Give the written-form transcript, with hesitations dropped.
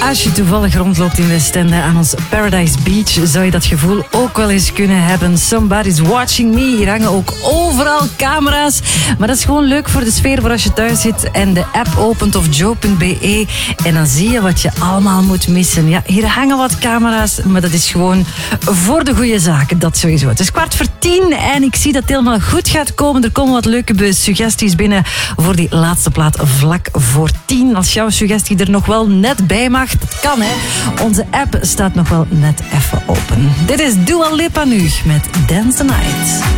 Als je toevallig rondloopt in Westende aan ons Paradise Beach, zou je dat gevoel ook wel eens kunnen hebben. Somebody's watching me. Hier hangen ook overal camera's. Maar dat is gewoon leuk voor de sfeer voor als je thuis zit en de app opent of joe.be. En dan zie je wat je allemaal moet missen. Ja, hier hangen wat camera's, maar dat is gewoon voor de goede zaken. Dat sowieso. Het is 9:15 en ik zie dat het helemaal goed gaat komen. Er komen wat leuke suggesties binnen voor die laatste plaat vlak voor 10. Als jouw suggestie er nog wel net bij mag, dat kan hè. Onze app staat nog wel net even open. Dit is Dua Lipa nu met Dance the Night.